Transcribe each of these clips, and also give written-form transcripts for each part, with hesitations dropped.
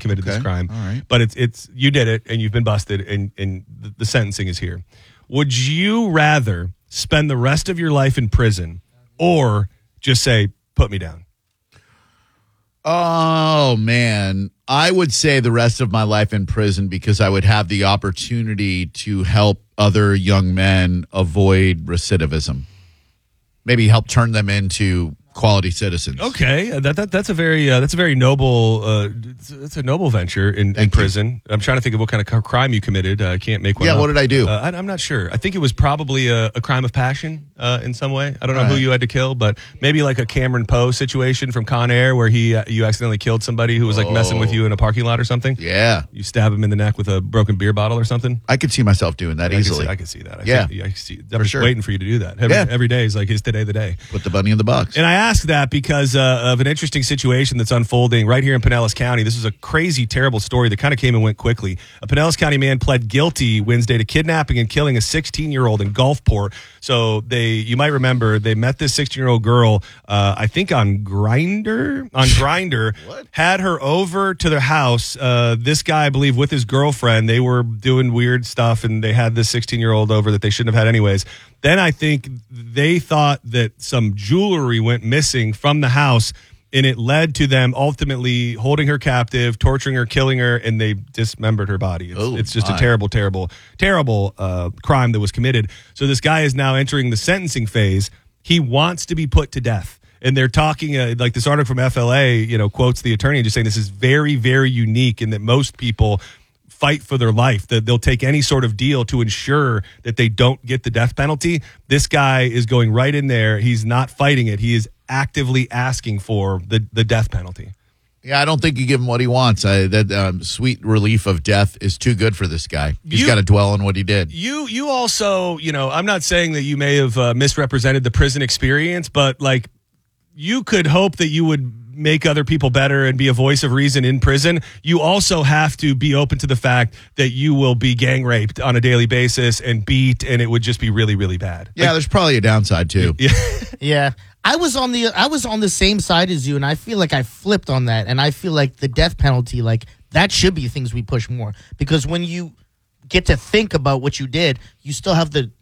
committed this crime. All right. But it's you did it, and you've been busted, and the sentencing is here. Would you rather spend the rest of your life in prison or just say, put me down? Oh, man. I would say the rest of my life in prison because I would have the opportunity to help other young men avoid recidivism. Maybe help turn them into quality citizens. Okay, that's a very noble it's a noble venture in prison. I'm trying to think of what kind of crime you committed. I can't make one. Yeah, up. what did I do? I'm not sure. I think it was probably a crime of passion in some way. I don't know who you had to kill, but maybe like a Cameron Poe situation from Con Air where you accidentally killed somebody who was like messing with you in a parking lot or something. Yeah, you stab him in the neck with a broken beer bottle or something. I could see myself doing that easily. I could see that. I could see. I'm for just sure. waiting for you to do that. Every day is like, is today the day? Put the bunny in the box. And I ask that because of an interesting situation that's unfolding right here in Pinellas County. This is a crazy, terrible story that kind of came and went quickly. A Pinellas County man pled guilty Wednesday to kidnapping and killing a 16-year-old in Gulfport. So you might remember, they met this 16-year-old girl, I think on Grindr, had her over to their house. This guy, I believe, with his girlfriend, they were doing weird stuff, and they had this 16-year-old over that they shouldn't have had anyways. Then I think they thought that some jewelry went missing from the house, and it led to them ultimately holding her captive, torturing her, killing her, and they dismembered her body. It's just a terrible, terrible, terrible crime that was committed. So this guy is now entering the sentencing phase. He wants to be put to death. And they're talking, like this article from FLA, quotes the attorney just saying this is very, very unique and that most people fight for their life, that they'll take any sort of deal to ensure that they don't get the death penalty. This guy is going right in there. He's not fighting it. He is actively asking for the death penalty. Yeah, I don't think you give him what he wants. That sweet relief of death is too good for this guy. He's got to dwell on what he did. You also, I'm not saying that you may have misrepresented the prison experience, but like you could hope that you would make other people better and be a voice of reason in prison. You also have to be open to the fact that you will be gang raped on a daily basis and beat, and it would just be really, really bad. Yeah, there's probably a downside too. Yeah. I was on the same side as you, and I feel like I flipped on that, and I feel like the death penalty, like that should be things we push more, because when you get to think about what you did, you still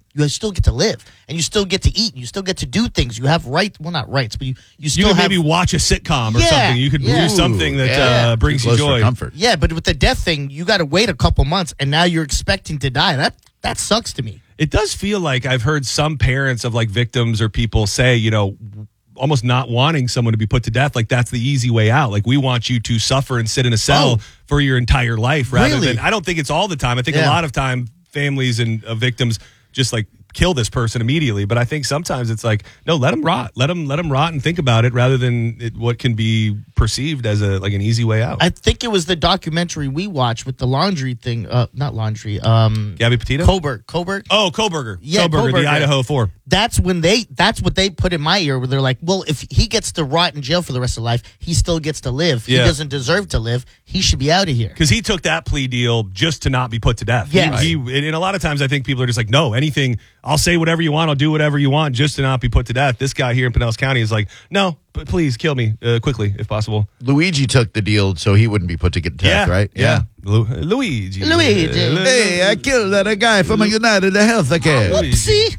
get to live, and you still get to eat, and you still get to do things. You have not rights, but you still can have, maybe watch a sitcom or something. You could do something that brings you joy. Comfort. Yeah, but with the death thing, you got to wait a couple months, and now you're expecting to die. That sucks to me. It does feel like I've heard some parents of like victims or people say, almost not wanting someone to be put to death, like that's the easy way out. Like we want you to suffer and sit in a cell for your entire life rather than, I don't think it's all the time. I think a lot of time families and victims just like kill this person immediately, but I think sometimes it's like, no, let them rot. Let them rot and think about it rather than what can be perceived as an easy way out. I think it was the documentary we watched with the laundry thing, not laundry. Gabby Petito? Kohlberg. Oh, Kohlberger. Yeah, Kohlberger, the Idaho 4. That's what they put in my ear, where they're like, well, if he gets to rot in jail for the rest of life, he still gets to live. He doesn't deserve to live. He should be out of here. Because he took that plea deal just to not be put to death. Yeah. And a lot of times I think people are just like, no, anything, I'll say whatever you want, I'll do whatever you want just to not be put to death. This guy here in Pinellas County is like, no, but please kill me quickly if possible. Luigi took the deal so he wouldn't be put to death, right? Yeah. Luigi. Hey, I killed that guy from a United Healthcare. Whoopsie.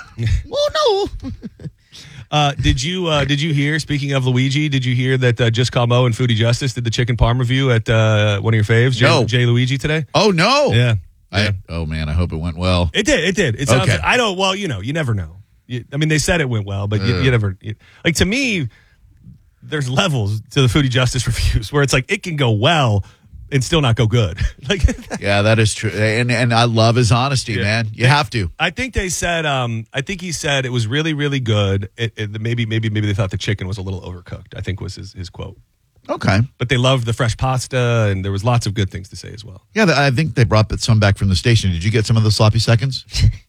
Oh no. Did you hear, speaking of Luigi, did you hear that Just Call Mo and Foodie Justice did the chicken parm review at one of your faves, No. Jay Luigi today? Oh, no. Yeah. Oh, man, I hope it went well. It did. It sounds I don't, well, you never know. They said it went well, but you never, like to me, there's levels to the Foodie Justice reviews where it's like, it can go well and still not go good. Like, yeah, that is true. And I love his honesty, man. You have to. I think they said, I think he said it was really, really good. Maybe they thought the chicken was a little overcooked, I think was his quote. Okay. But they loved the fresh pasta, and there was lots of good things to say as well. Yeah, I think they brought some back from the station. Did you get some of the sloppy seconds?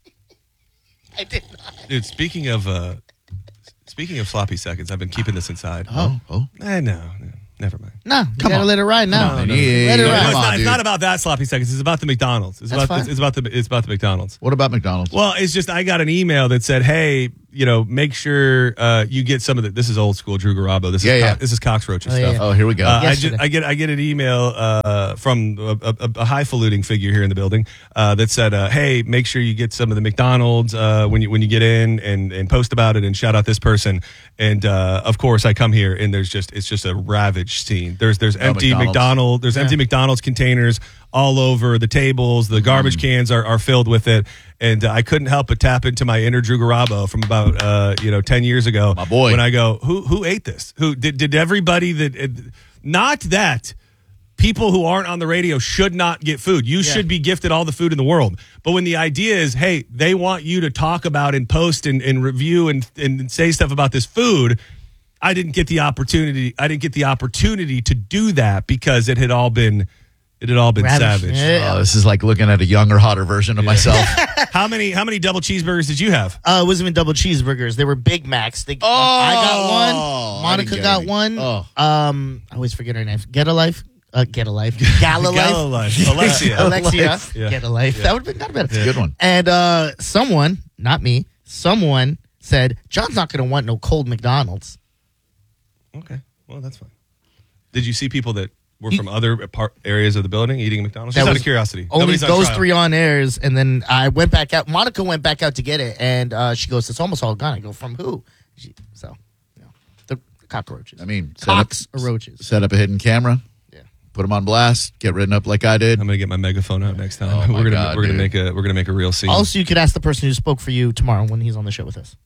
I did not. Dude, speaking of sloppy seconds, I've been keeping this inside. Oh. I know. Never mind. No, you gotta let it ride now. on, Let yeah, it yeah, ride. come on, It's dude. not about that sloppy seconds. It's about the McDonald's. It's That's about fine. it's about the McDonald's. What about McDonald's? Well, it's just I got an email that said, "Hey, make sure you get some of the." This is old school Drew Garabo. This is this is cockroaches Oh, stuff. yeah. Oh, here we go. Yesterday. I get an email from a highfalutin figure here in the building that said, "Hey, make sure you get some of the McDonald's when you get in and post about it and shout out this person." And of course, I come here and it's just a ravaged scene. There's empty empty McDonald's containers all over the tables. The garbage cans are filled with it. And I couldn't help but tap into my inner Drew Garabo from about 10 years ago. My boy. When I go, who ate this? Who did everybody not that people who aren't on the radio should not get food. You should be gifted all the food in the world. But when the idea is, hey, they want you to talk about and post and review and say stuff about this food, I didn't get the opportunity. I didn't get the opportunity to do that because it had all been Ravished. savage. Yeah. Oh, this is like looking at a younger, hotter version of myself. How many double cheeseburgers did you have? It wasn't even double cheeseburgers. They were Big Macs. I got one. I Monica didn't get got any. one. Oh. I always forget her name. Get a life. Gala Life. Alexia. Alexia. Yeah. Get a life. That would have been not bad. Good one. And someone, not me, someone said, John's not going to want no cold McDonald's. Okay, well that's fine. Did you see people that were from other areas of the building eating McDonald's? Just out of curiosity. Only Nobody's on those trial. 3 on airs, and then I went back out. Monica went back out to get it, and she goes, "It's almost all gone." I go, "From who?" The cockroaches. I mean, cockroaches. set up a hidden camera. Yeah. Put them on blast. Get written up like I did. I'm gonna get my megaphone out next time. Oh, my God, we're gonna dude. make a real scene. Also, you could ask the person who spoke for you tomorrow when he's on the show with us.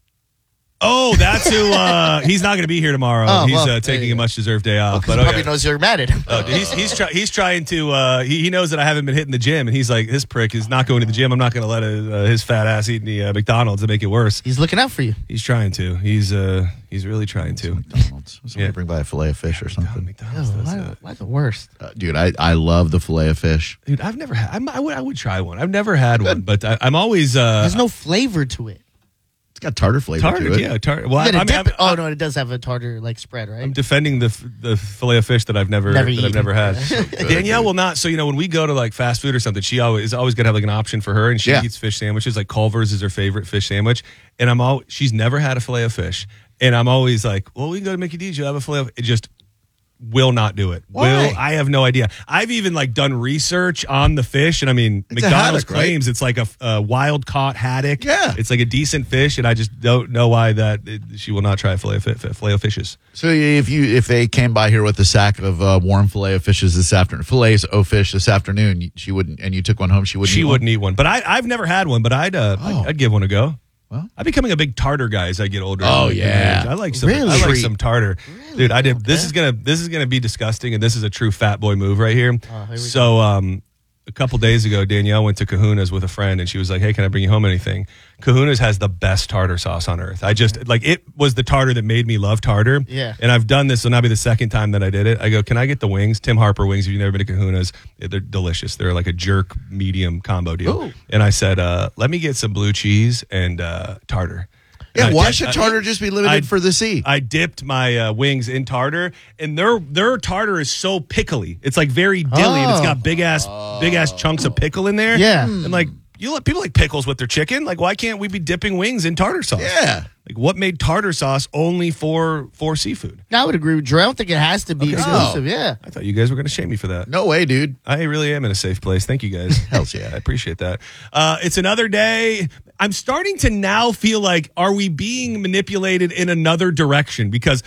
Oh, that's who. He's not going to be here tomorrow. Oh, He's well, taking a much deserved day off. Because he probably knows you're mad at him. He's trying to. He knows that I haven't been hitting the gym, and he's like, this prick is not going to the gym. I'm not going to let his fat ass eat the McDonald's to make it worse. He's looking out for you. He's trying to. He's really trying to. McDonald's. Somebody Yeah. bring by a fillet of fish or something. McDonald's. Why the worst? Dude, I love the fillet of fish. Dude, I've never had. I would try one. I've never had one, but I'm always. There's no flavor to it. It's got tartar flavor to tartar. it. Yeah, tartar. Well, You gotta dip it. I'm, Oh no, it does have a tartar like spread, right? I'm defending the fillet of fish that I've never eaten. had. Danielle will not. So when we go to like fast food or something, she always gonna have like an option for her, and she Yeah. eats fish sandwiches. Like Culver's is her favorite fish sandwich, and she's never had a fillet of fish, and I'm always like, well, we can go to Mickey D's. You have a fillet of it. Just will not do it. Why? I have no idea. I've even like done research on the fish, and I mean, It's a McDonald's haddock, right? claims it's like a wild caught haddock. Yeah. It's like a decent fish, and I just don't know why she will not try fillet of fishes. So if they came by here with a sack of warm fillet of fishes this afternoon, fillets of fish this afternoon, she wouldn't, and you took one home, she wouldn't. She eat wouldn't eat one, but I've never had one. But I'd give one a go. Well. I'm becoming a big tartar guy as I get older. Oh, yeah. I like some. Really? I like some tartar, dude. I did. Okay. This is gonna be disgusting, and this is a true fat boy move right here. Here we So a couple days ago, Danielle went to Kahuna's with a friend, and she was like, "Hey, can I bring you home anything?" Kahuna's has the best tartar sauce on earth. I just like it was the tartar that made me love tartar. Yeah. And I've done this. Will now be the second time that I did it. I go, "Can I get the wings? Tim Harper wings. If you've never been to Kahuna's, they're delicious. They're like a jerk medium combo deal." Ooh. And I said, "Let me get some blue cheese and tartar." Yeah, And why I- should tartar just be limited for the sea? I dipped my wings in tartar, and their tartar is so pickly. It's like very dilly, and it's got big ass chunks of pickle in there. Yeah. and like people like pickles with their chicken. Like, why can't we be dipping wings in tartar sauce? Yeah. Like, what made tartar sauce only for seafood? I would agree with Drew. I don't think it has to be exclusive. Yeah. I thought you guys were going to shame me for that. No way, dude. I really am in a safe place. Thank you guys. Hells yeah. I appreciate that. It's another day. I'm starting to now feel like, are we being manipulated in another direction? Because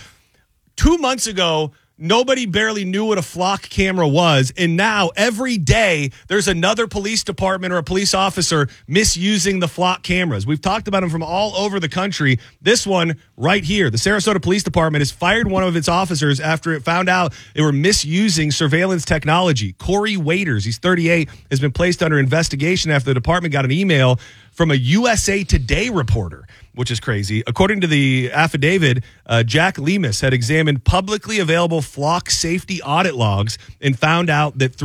2 months ago, nobody barely knew what a flock camera was. And now every day there's another police department or a police officer misusing the flock cameras. We've talked about them from all over the country. This one right here, the Sarasota Police Department has fired one of its officers after it found out they were misusing surveillance technology. Corey Waiters, he's 38, has been placed under investigation after the department got an email from a USA Today reporter, which is crazy. According to the affidavit, Jack Lemus had examined publicly available flock safety audit logs and found out that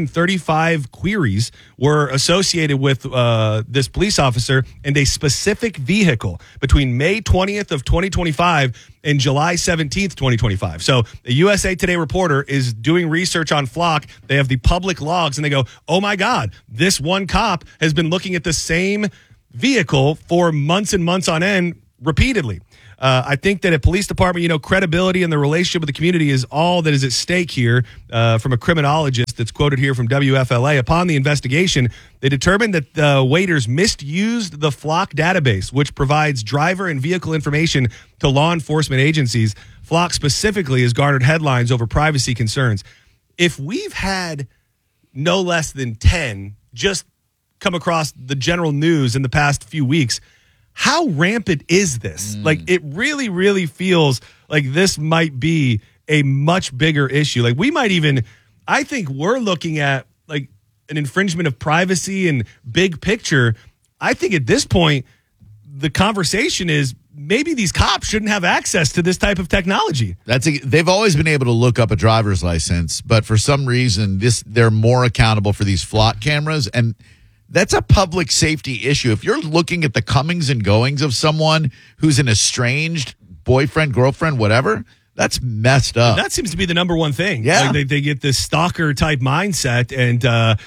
335 queries were associated with this police officer and a specific vehicle between May 20th of 2025 and July 17th, 2025. So a USA Today reporter is doing research on Flock. They have the public logs, and they go, oh, my God, this one cop has been looking at the same vehicle for months and months on end repeatedly. I think that a police department, credibility and the relationship with the community is all that is at stake here. From a criminologist that's quoted here from WFLA, upon the investigation, they determined that the waiters misused the Flock database, which provides driver and vehicle information to law enforcement agencies. Flock specifically has garnered headlines over privacy concerns. If we've had no less than 10 just come across the general news in the past few weeks, how rampant is this? Like, it really, really feels like this might be a much bigger issue. Like, we might even, I think we're looking at like an infringement of privacy and big picture. I think at this point, the conversation is maybe these cops shouldn't have access to this type of technology. They've always been able to look up a driver's license, but for some reason, they're more accountable for these Flock cameras, and that's a public safety issue. If you're looking at the comings and goings of someone who's an estranged boyfriend, girlfriend, whatever, that's messed up. That seems to be the number one thing. Yeah. Like they get this stalker type mindset, and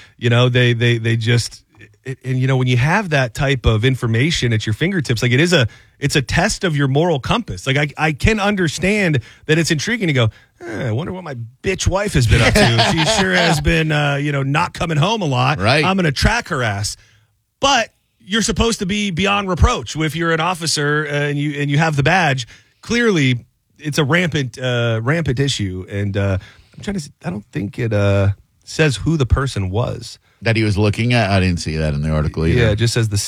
they just, and when you have that type of information at your fingertips, like it's a test of your moral compass. Like I can understand that it's intriguing to go, I wonder what my bitch wife has been up to. She sure has been, not coming home a lot. Right. I'm going to track her ass. But you're supposed to be beyond reproach if you're an officer and you have the badge. Clearly, it's a rampant issue. And I'm trying to. I don't think it says who the person was that he was looking at. I didn't see that in the article either. Yeah, it just says the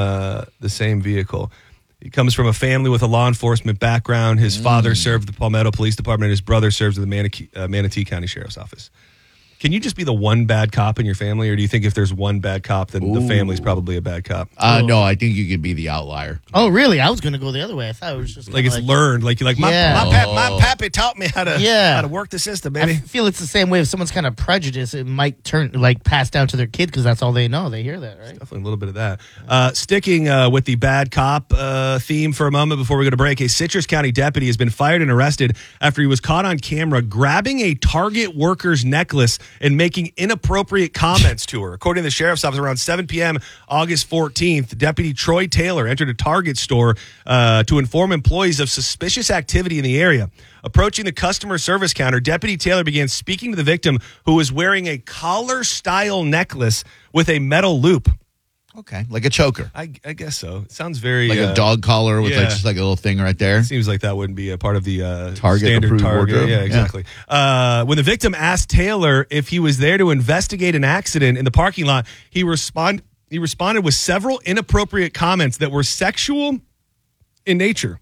same vehicle. He comes from a family with a law enforcement background. His father served the Palmetto Police Department. His brother serves the Manatee County Sheriff's Office. Can you just be the one bad cop in your family, or do you think if there's one bad cop, then the family's probably a bad cop? No, I think you could be the outlier. Oh, really? I was going to go the other way. I thought it was just like it's learned. Like you're like, my pappy taught me how to work the system, baby. I feel it's the same way. If someone's kind of prejudiced, it might pass down to their kid because that's all they know. They hear that, right? Definitely a little bit of that. Sticking with the bad cop theme for a moment before we go to break, a Citrus County deputy has been fired and arrested after he was caught on camera grabbing a Target worker's necklace and making inappropriate comments to her. According to the sheriff's office, around 7 p.m. August 14th, Deputy Troy Taylor entered a Target store to inform employees of suspicious activity in the area. Approaching the customer service counter, Deputy Taylor began speaking to the victim, who was wearing a collar-style necklace with a metal loop. Okay, like a choker. I guess so. It sounds very like a dog collar with just like a little thing right there. Seems like that wouldn't be a part of the Target standard Target. Wardrobe. Yeah, exactly. Yeah. When the victim asked Taylor if he was there to investigate an accident in the parking lot, he responded with several inappropriate comments that were sexual in nature.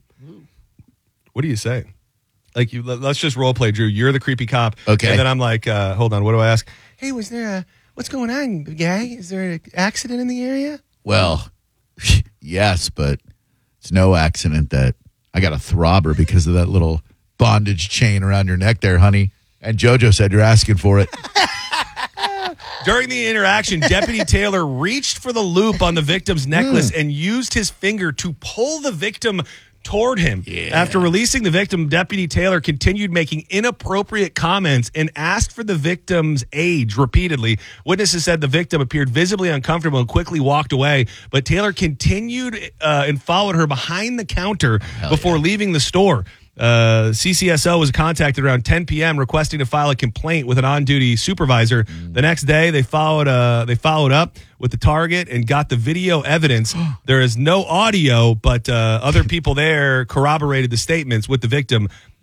What do you say? Like, let's just role play, Drew. You're the creepy cop. Okay. And then I'm like, hold on. What do I ask? Hey, was there what's going on, guy? Is there an accident in the area? Well, yes, but it's no accident that I got a throbber because of that little bondage chain around your neck there, honey. And JoJo said you're asking for it. During the interaction, Deputy Taylor reached for the loop on the victim's necklace and used his finger to pull the victim toward him. Yeah. After releasing the victim, Deputy Taylor continued making inappropriate comments and asked for the victim's age repeatedly. Witnesses said the victim appeared visibly uncomfortable and quickly walked away, but Taylor continued and followed her behind the counter before leaving the store. CCSO was contacted around 10 p.m. requesting to file a complaint with an on-duty supervisor. The next day, they followed up with the Target and got the video evidence. There is no audio, but other people there corroborated the statements with the victim.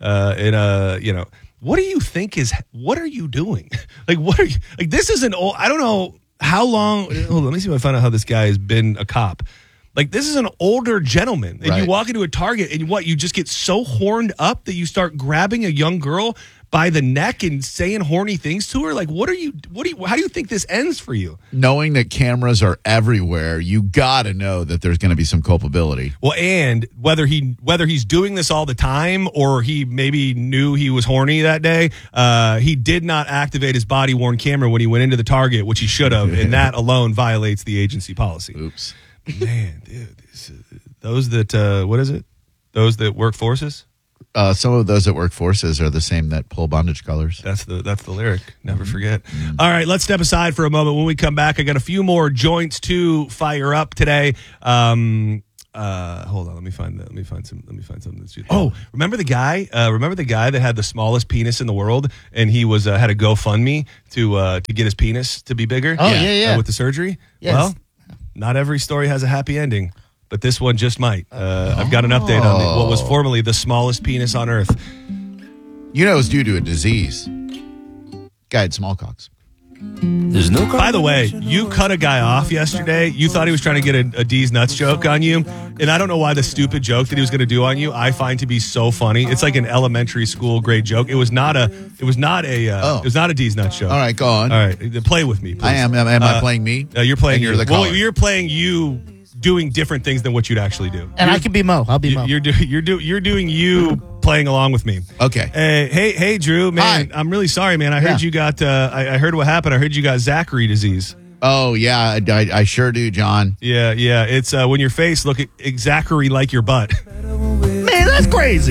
What do you think what are you doing? This is I don't know how long. Hold on, let me see if I find out how this guy has been a cop. Like, this is an older gentleman, and you walk into a Target, and you just get so horned up that you start grabbing a young girl by the neck and saying horny things to her. Like, how do you think this ends for you? Knowing that cameras are everywhere, you got to know that there's going to be some culpability. Well, and whether he's doing this all the time or he maybe knew he was horny that day, he did not activate his body-worn camera when he went into the Target, which he should have, and that alone violates the agency policy. Oops. Man, dude, those that what is it? Those that work forces? some of those that work forces are the same that pull bondage collars. That's the lyric. Never forget. All right, let's step aside for a moment. When we come back, I got a few more joints to fire up today. Hold on, let me find something that's just, remember the guy that had the smallest penis in the world, and he was had a GoFundMe to get his penis to be bigger? Yeah. With the surgery? Yes. Well, not every story has a happy ending, but this one just might. I've got an update on what was formerly the smallest penis on Earth. You know, it's due to a disease. Guy had smallcocks. There's no. By the way, you cut a guy off yesterday. You thought he was trying to get a D's nuts joke on you, and I don't know why the stupid joke that he was going to do on you I find to be so funny. It's like an elementary school grade joke. It was not a D's nuts joke. All right, go on. All right, play with me, please. I am. Am I playing me? You're playing. And you're the caller. you're playing you doing different things than what you'd actually do. And I can be Mo. I'll be Mo. You're doing you playing along with me. Okay. Hey, Drew, man, Hi. I'm really sorry, man. I heard you got. I heard what happened. I heard you got Zachary disease. Oh yeah, I sure do, John. Yeah. It's when your face look exactly like your butt. Man, that's crazy.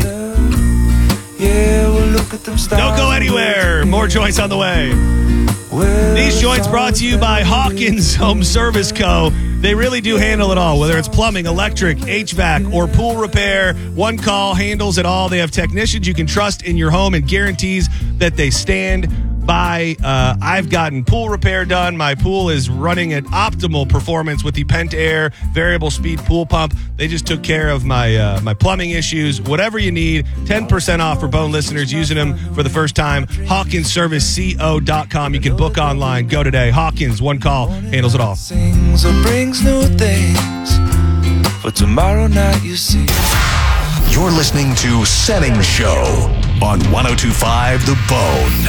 Yeah, well, look at them stars. Don't go anywhere. More joints on the way. These joints brought to you by Hawkins Home Service Co. They really do handle it all, whether it's plumbing, electric, HVAC, or pool repair. One call handles it all. They have technicians you can trust in your home and guarantees that they stand by. I've gotten pool repair done. My pool is running at optimal performance with the Pentair variable speed pool pump. They just took care of my my plumbing issues. Whatever you need, 10% off for Bone listeners using them for the first time. HawkinsServiceCO.com. You can book online. Go today. Hawkins, one call, handles it all. Sings or brings new things. For tomorrow night, you see. You're listening to Setting Show on 102.5 The Bone.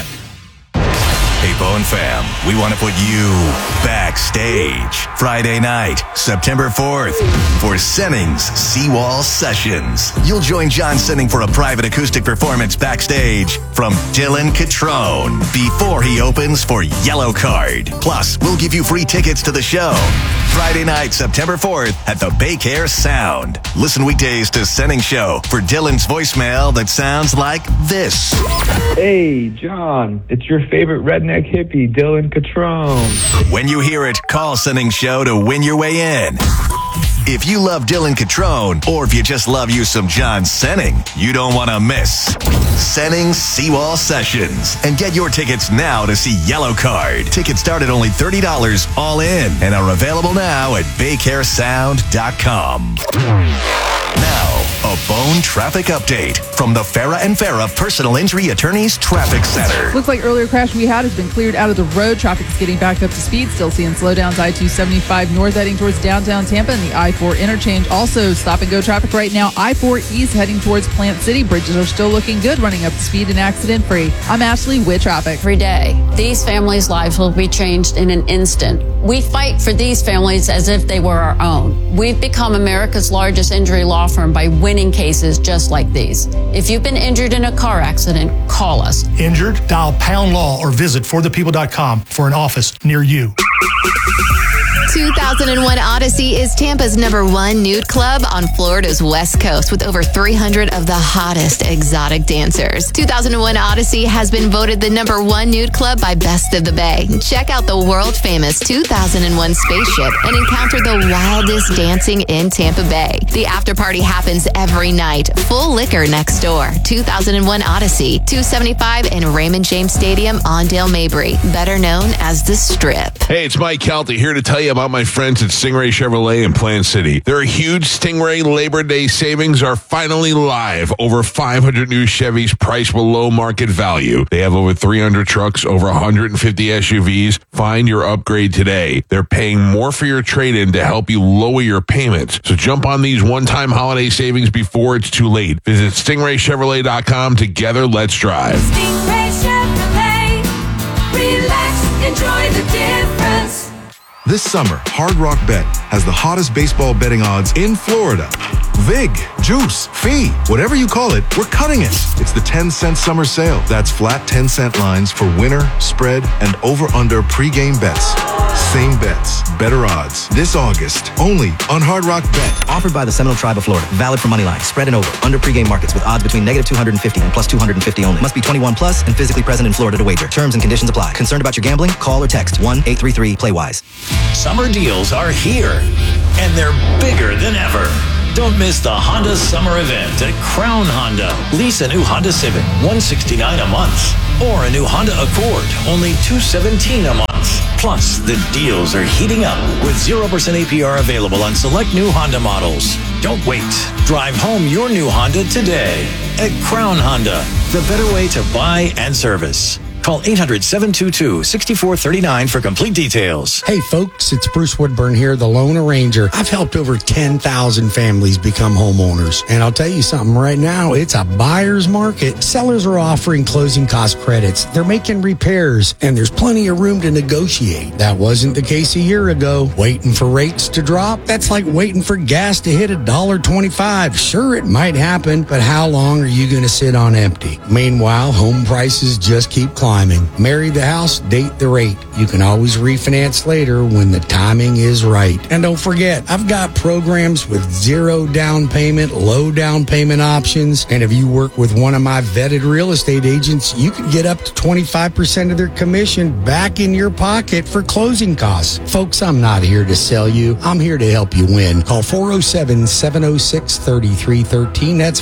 Hey, Bone fam, we want to put you backstage Friday night, September 4th, for Senning's Seawall Sessions. You'll join John Senning for a private acoustic performance backstage from Dylan Catrone before he opens for Yellow Card. Plus, we'll give you free tickets to the show. Friday night, September 4th at the Baycare Sound. Listen weekdays to Senning Show for Dylan's voicemail that sounds like this. Hey, John, it's your favorite redneck hippie, Dylan Catrone. When you hear it, call Senning Show to win your way in. If you love Dylan Catrone, or if you just love you some John Senning, you don't want to miss Senning's Seawall Sessions. And get your tickets now to see Yellow Card. Tickets start at only $30 all in and are available now at BayCareSound.com. Now, a Bone traffic update from the Farah and Farah Personal Injury Attorneys Traffic Center. Looks like earlier crash we had has been cleared out of the road. Traffic is getting back up to speed. Still seeing slowdowns I-275 north heading towards downtown Tampa and the I-4 interchange. Also stop and go traffic right now. I-4 east heading towards Plant City. Bridges are still looking good, running up to speed and accident free. I'm Ashley with traffic. Every day, these families' lives will be changed in an instant. We fight for these families as if they were our own. We've become America's largest injury law firm by winning cases just like these. If you've been injured in a car accident, call us. Injured? Dial Pound Law or visit forthepeople.com for an office near you. 2001 Odyssey is Tampa's #1 nude club on Florida's West Coast with over 300 of the hottest exotic dancers. 2001 Odyssey has been voted the #1 nude club by Best of the Bay. Check out the world-famous 2001 spaceship and encounter the wildest dancing in Tampa Bay. The after party happens every night. Full liquor next door. 2001 Odyssey, 275 in Raymond James Stadium on Dale Mabry, better known as The Strip. Hey, it's Mike Kelty here to tell you about my friends at Stingray Chevrolet in Plant City. Their huge Stingray Labor Day savings are finally live. Over 500 new Chevys priced below market value. They have over 300 trucks, over 150 SUVs. Find your upgrade today. They're paying more for your trade-in to help you lower your payments. So jump on these one-time holiday savings before it's too late. Visit StingrayChevrolet.com. Together, let's drive. Stingray Chevrolet. Relax, enjoy the difference. This summer, Hard Rock Bet has the hottest baseball betting odds in Florida. Vig, juice, fee, whatever you call it, we're cutting it. It's the 10-cent summer sale. That's flat 10-cent lines for winner, spread, and over-under pregame bets. Same bets, better odds. This August, only on Hard Rock Bet. Offered by the Seminole Tribe of Florida. Valid for moneyline, spread and over. Under pregame markets with odds between -250 and +250 only. Must be 21 plus and physically present in Florida to wager. Terms and conditions apply. Concerned about your gambling? Call or text 1-833-PLAY-WISE. Summer deals are here, and they're bigger than ever. Don't miss the Honda Summer Event at Crown Honda. Lease a new Honda Civic, $169 a month. Or a new Honda Accord, only $217 a month. Plus, the deals are heating up with 0% APR available on select new Honda models. Don't wait. Drive home your new Honda today at Crown Honda, the better way to buy and service. Call 800-722-6439 for complete details. Hey folks, it's Bruce Woodburn here, the Lone Arranger. I've helped over 10,000 families become homeowners. And I'll tell you something, right now, it's a buyer's market. Sellers are offering closing cost credits. They're making repairs, and there's plenty of room to negotiate. That wasn't the case a year ago. Waiting for rates to drop? That's like waiting for gas to hit $1.25. Sure, it might happen, but how long are you going to sit on empty? Meanwhile, home prices just keep climbing. Marry the house, date the rate. You can always refinance later when the timing is right. And don't forget, I've got programs with 0 down payment, low down payment options. And if you work with one of my vetted real estate agents, you can get up to 25% of their commission back in your pocket for closing costs. Folks, I'm not here to sell you. I'm here to help you win. Call 407-706-3313. That's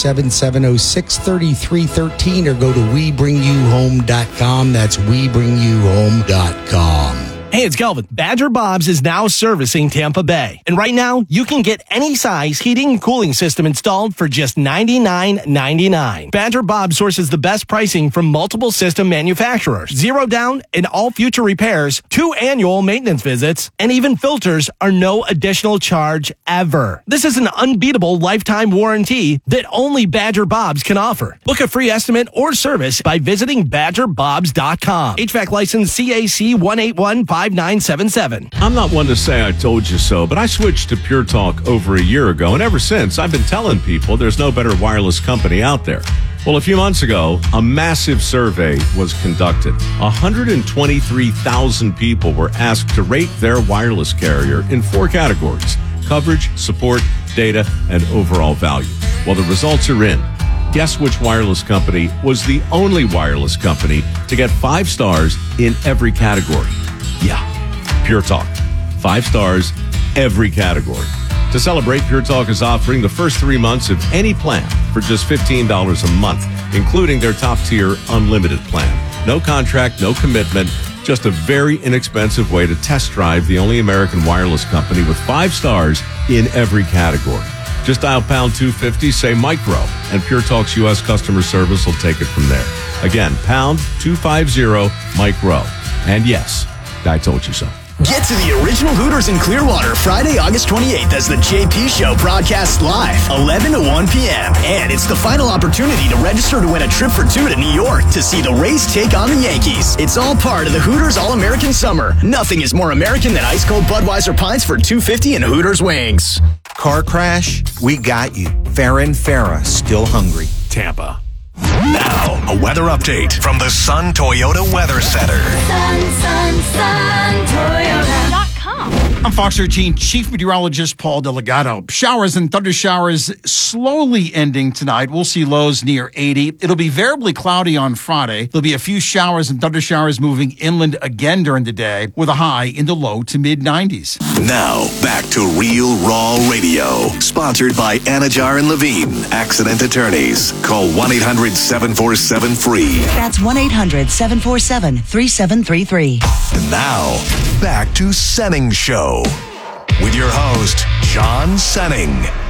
407-706-3313, or go to WeBringYouHome.com. That's WeBringYouHome.com. Hey, it's Kelvin. Badger Bob's is now servicing Tampa Bay. And right now, you can get any size heating and cooling system installed for just $99.99. Badger Bob sources the best pricing from multiple system manufacturers. 0 down in all future repairs, 2 annual maintenance visits, and even filters are no additional charge ever. This is an unbeatable lifetime warranty that only Badger Bob's can offer. Book a free estimate or service by visiting BadgerBobs.com. HVAC license CAC 1815977. I'm not one to say I told you so, but I switched to Pure Talk over a year ago, and ever since, I've been telling people there's no better wireless company out there. Well, a few months ago, a massive survey was conducted. 123,000 people were asked to rate their wireless carrier in 4 categories: coverage, support, data, and overall value. Well, the results are in. Guess which wireless company was the only wireless company to get 5 stars in every category? Yeah, Pure Talk. 5 stars, every category. To celebrate, Pure Talk is offering the first 3 months of any plan for just $15 a month, including their top-tier unlimited plan. No contract, no commitment, just a very inexpensive way to test drive the only American wireless company with 5 stars in every category. Just dial pound 250, say micro, and Pure Talk's U.S. customer service will take it from there. Again, pound 250 micro. And yes, I told you so. Get to the original Hooters in Clearwater Friday, August 28th as the JP Show broadcasts live, 11 to 1 p.m. And it's the final opportunity to register to win a trip for 2 to New York to see the Rays take on the Yankees. It's all part of the Hooters All-American Summer. Nothing is more American than ice-cold Budweiser pints for $2.50 and Hooters wings. Car crash? We got you. Farrah and Farrah, still hungry. Tampa. Now, a weather update from the Sun Toyota Weather Center. Sun Toyota.com. I'm Fox 13 Chief Meteorologist Paul Delgado. Showers and thunder showers slowly ending tonight. We'll see lows near 80. It'll be variably cloudy on Friday. There'll be a few showers and thunder showers moving inland again during the day with a high in the low to mid 90s. Now, back to Real Raw Radio. Sponsored by Anajar and Levine, Accident Attorneys. Call 1-800-747-FREE. That's 1-800-747-3733. And now, back to Senning Show with your host, John Senning.